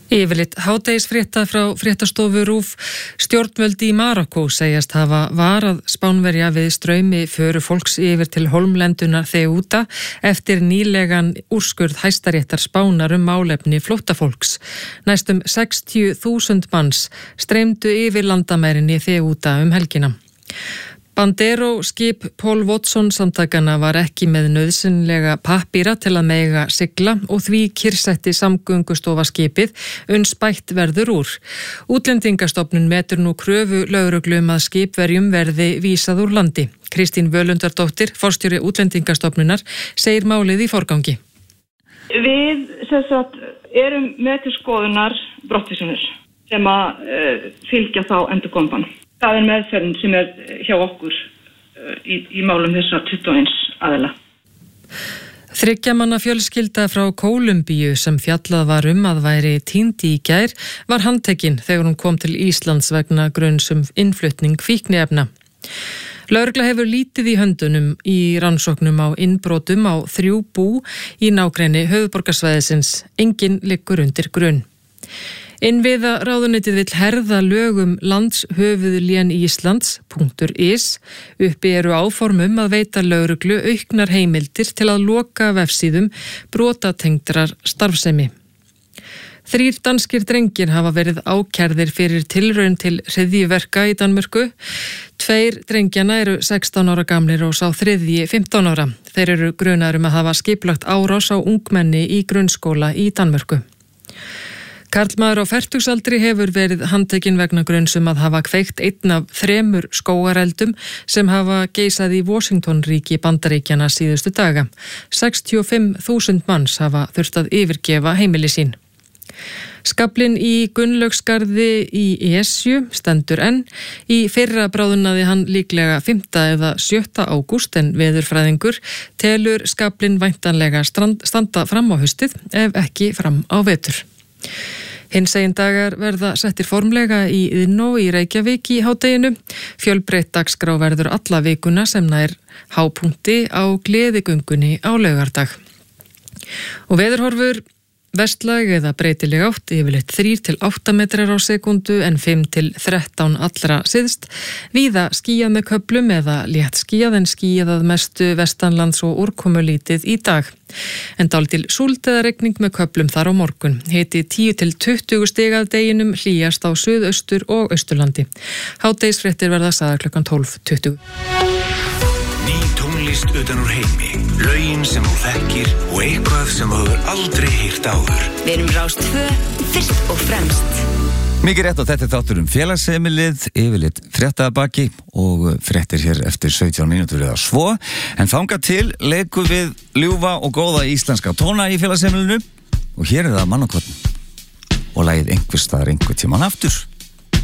Yfirleitt hádegisfrétta frá fréttastofu RÚV. Stjórnvöld í Marokkó segjast hafa varað Spánverja við straumi föru fólks yfir til hólmlendunar Ceuta eftir nýlegan úrskurð Hæstaréttar Spánar málefni flóttafólks. Næstum 60.000 manns streymdu yfir landamærin í Ceuta helgina. Bandero skip Paul Watson samtakana var ekki með nauðsynlega pappíra til að mega sigla og því kyrrsetti samgöngustofa skipið uns bætt verður úr. Útlendingastofnun metur nú kröfu lögreglu að skipverjum verði vísað úr landi. Kristín Völundardóttir, forstjóri Útlendingastofnunar, segir málið í forgangi. Við erum með til skoðunar brottvísanir sem að fylgja þá endurkoman. Það meðferðin sem hjá okkur í málum þessar 21 aðila. 3 manna fjölskylda frá Kólumbíu sem fjallað var að væri týnd í gær var handtekin þegar hún kom til Íslands vegna gruns innflutning fíkniefna. Lögregla hefur lítið í höndunum í rannsóknum á innbrotum á 3 bú í nágrenni höfuðborgarsvæðisins. Enginn liggur undir grun. Innviðaráðuneytið vill herða lögum landshöfuðlén Íslands.is. Uppi eru áform að veita lögreglu auknar heimildir til að loka vefsíðum brotatengdrar starfsemi. 3 danskir drengir hafa verið ákærðir fyrir tilraun til hryðjuverka í Danmörku. 2 drengjana eru 16 ára gamlir og sá 3. 15 ára. Þeir eru grunaðir að hafa skipulagt árás á ungmenni í grunnskóla í Danmörku. Karlmaður á fertugsaldri hefur verið handtekinn vegna gruns að hafa kveikt einn af 3 skógareldum sem hafa geisað í Washington-ríki Bandaríkjanna síðustu daga. 65.000 manns hafa þurft að yfirgefa heimili sín. Skaflinn í Gunnlaugsgarði í Esju stendur enn. Í fyrra bráðnaði hann líklega 5. eða 7. ágúst en veðurfræðingur telur skaflinn væntanlega standa fram á haustið ef ekki fram á vetur. Hinsegin dagar verða settir formlega í Iðnó í Reykjavík í hádeginu. Fjölbreytt dagskrá verður alla vikuna sem nær hápunkti á gleðigöngunni á laugardag. Og veðurhorfur: vestlæg eða breytileg átt, yfirleitt 3 til 8 metrar á sekundu en 5 til 13 allra syðst. Víða skýjað með köflum eða létt skýjað en skýjað að mestu vestanlands og úrkomulítið í dag. En dálítil súld eða rigning með köflum þar á morgun. Hiti 10 til 20 stig að deginum, hlýjast á suðaustur og austurlandi. Hádegisfréttir verða sagðar klukkan 12:20. Ný tónlist utan úr heimi, lögin sem þú þekkir og eitthvað sem þú hefur aldrei heyrt áður. Við erum Rás 2, fyrst og fremst. Mikið rétt og þetta þáttur félagsheimilið, yfirleitt fréttabaki og fréttir hér eftir 17 mínútur eða svo. En þangað til leikum við ljúfa og góða íslenska tóna í félagsheimilinu og hér það Mannakotn og lagið Einhvers staðar einhvern tímann aftur.